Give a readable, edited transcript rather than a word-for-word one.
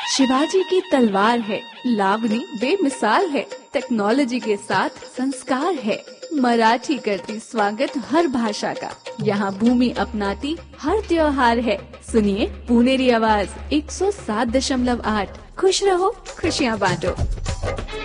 शिवाजी की तलवार है, लावणी बेमिसाल है, टेक्नोलॉजी के साथ संस्कार है। मराठी करती स्वागत हर भाषा का, यहाँ भूमि अपनाती हर त्योहार है। सुनिए पुनेरी आवाज 107.8। खुश रहो, खुशियाँ बांटो।